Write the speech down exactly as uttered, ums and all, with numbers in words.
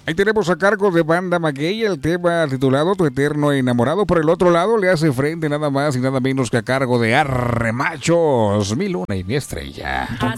Ahí tenemos a cargo de Banda Maguey el tema titulado Tu Eterno Enamorado. Por el otro lado le hace frente nada más y nada menos que a cargo de Arre Machos, Mi Luna y Mi Estrella.